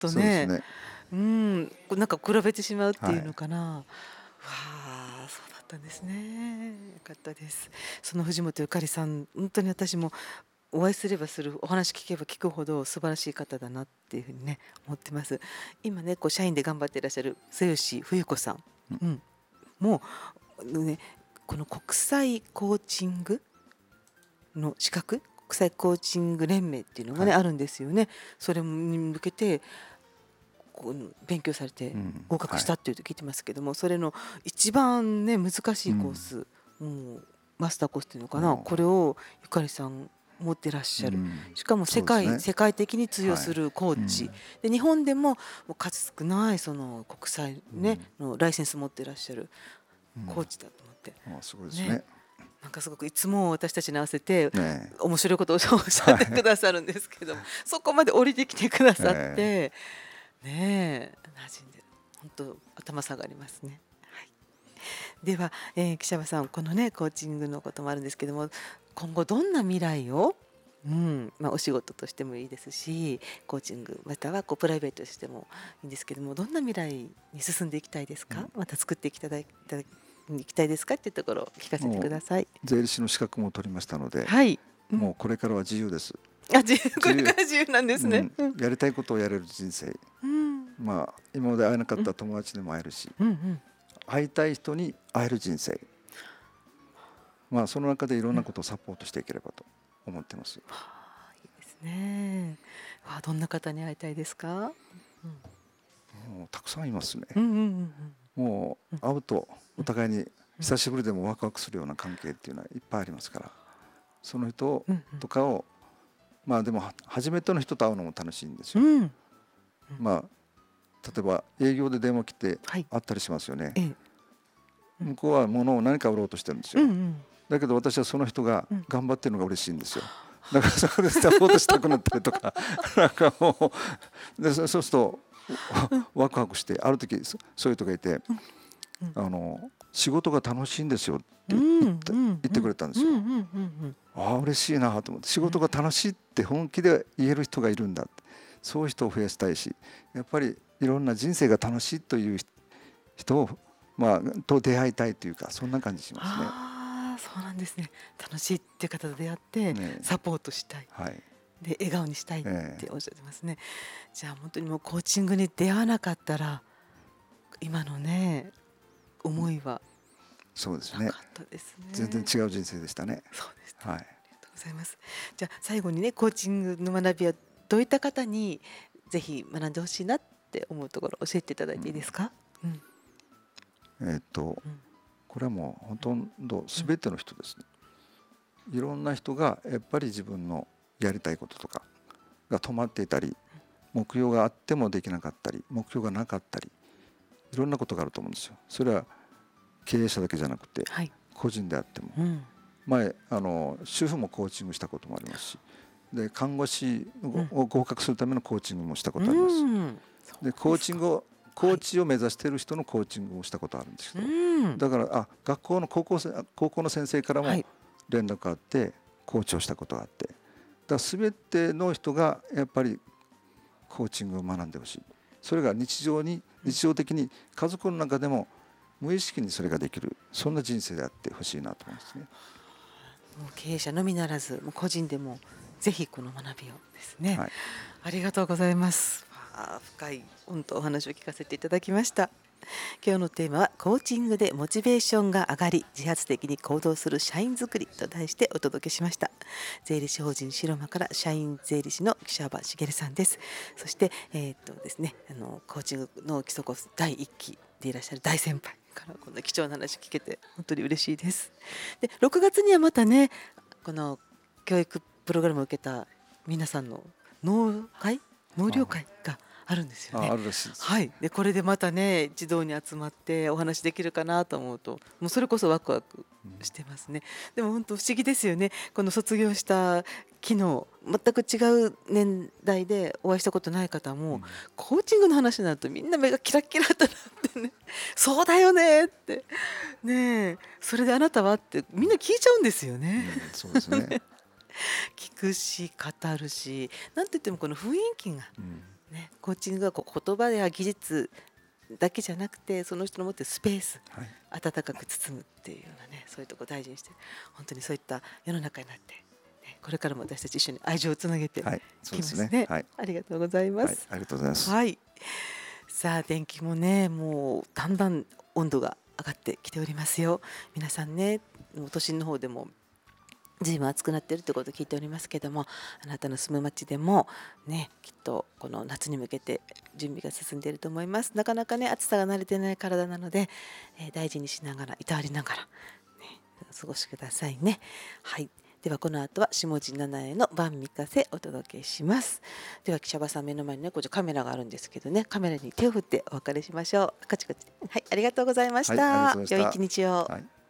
とね、 そうですね。 なんか比べてしまうっていうのかな。わあ、そうだったんですね。よかったです。その藤本ゆかりさん、本当に私もお会いすればする、お話聞けば聞くほど素晴らしい方だなっていうふうにね、思ってます。今ね、こう社員で頑張っていらっしゃる末吉冬子さん、もうね、この国際コーチングの資格、国際コーチング連盟っていうのがね、 はい。 あるんですよね。それに向けてこう勉強されて合格はい。 したっていうと聞いてますけども、それの一番ね難しいコース、もうマスターコースっていうのかな、これをゆかりさん持ってらっしゃる。しかもそうですね。 世界的に通用はい。 するコーチ、で日本でも数少ないその国際ね、のライセンス持ってらっしゃるコーチだと思って、 すごいですね、 ね。 なんかすごくいつも私たちに合わせてね面白いことをおっしゃってくださるんですけども、そこまで降りてきてくださって、ねえ、馴染んでる。本当頭下がりますね。はい、では、記者さん、このねコーチングのこともあるんですけども、今後どんな未来を、お仕事としてもいいですし、コーチングまたはこうプライベートとしてもいいんですけども、どんな未来に進んでいきたいですか、また作っていきたいですかっていうところを聞かせてください。 税理士の資格も取りましたので、 はい、 もうこれからは自由です。 これから自由なんですね。 やりたいことをやれる人生。今まで会えなかった友達にも会えるし、会いたい人に会える人生。その中でいろんなことをサポートしていければと思ってます。 いいですね。どんな方に会いたいですか？ もうたくさんいますね。もう会うとお互いに久しぶりでもワクワクするような関係っていうのはいっぱいありますから、その人とかをでも初めての人と会うのも楽しいんですよ。例えば営業で電話来て会ったりしますよね。向こうは物を何か売ろうとしてるんですよ。だけど私はその人が頑張ってるのが嬉しいんですよ。だからそこでサポートしたくなったりとかなんかもうでそうするとワクワクして、ある時そういう人がいて、仕事が楽しいんですよって言ってくれたんですよ。嬉しいなと思って、仕事が楽しいって本気で言える人がいるんだって、そういう人を増やしたいし、やっぱりいろんな人生が楽しいという人をと出会いたいというか、そんな感じしますね。 そうなんですね。楽しいっていう方と出会ってサポートしたい、で笑顔にしたいっておっしゃってますね。じゃあ本当にもうコーチングに出会わなかったら今のね思いはそうですね。 なかったですね。 全然違う人生でしたね。 そうですね。ありがとうございます。じゃあ最後にね、コーチングの学びはどういった方にぜひ学んでほしいなって思うところ教えていただいていいですか？ これはもうほとんど全ての人ですね。いろんな人がやっぱり自分のやりたいこととかが止まっていたり、目標があってもできなかったり、目標がなかったり、いろんなことがあると思うんですよ。それは経営者だけじゃなくて、個人であっても、前主婦もコーチングしたこともありますし、で看護師を合格するためのコーチングもしたことあります。でコーチを目指している人のコーチングをしたことあるんですけど、だから学校の高校の先生からも連絡があって、コーチをしたことがあって、だから全ての人がやっぱりコーチングを学んでほしい。それが日常的に家族の中でも無意識にそれができる、そんな人生であってほしいなと思いますね。 もう経営者のみならず、もう個人でもぜひこの学びをですね。ありがとうございます。深い本当お話を聞かせていただきました。今日のテーマはコーチングでモチベーションが上がり自発的に行動する社員作りと題してお届けしました。税理士法人シロマから社員税理士の岸幅茂さんです。そしてですね、コーチングの基礎コース第1期でいらっしゃる大先輩からこんな貴重な話聞けて本当に嬉しいです。で6月にはまたね、この教育プログラムを受けた皆さんの納涼会があるんですよね。 あるらしいです。 でこれでまたね一堂に集まってお話できるかなと思うと、もうそれこそワクワクしてますね。でも本当不思議ですよね。この卒業した昨日全く違う年代でお会いしたことない方も、コーチングの話になるとみんな目がキラキラとなってねそうだよねってね、それであなたはってみんな聞いちゃうんですよね。 そうですね。 聞くし語るし、なんといってもこの雰囲気がね、コーチングはこう言葉や技術だけじゃなくて、その人の持っているスペース、 はい、 温かく包むっていうようなね、そういうところを大事にして、本当にそういった世の中になって、ね、これからも私たち一緒に愛情をつなげていきますね。 はい、 ありがとうございます。 ありがとうございます。 はい。さあ電気もね、もうだんだん温度が上がってきておりますよ。皆さんね、もう都心の方でもずいぶん暑くなっているということを聞いておりますけども、あなたの住む町でもね、きっとこの夏に向けて準備が進んでいると思います。なかなかね、暑さが慣れてない体なので、大事にしながら、いたわりながら、ね、お過ごしくださいね。はい。ではこの後は下地七重の晩御風お届けします。では記者場さん、目の前にね、こちらカメラがあるんですけどね、カメラに手を振ってお別れしましょう。こちこち。はい、ありがとうございました。 はい、ありがとうございました。 良い一日を。 はい。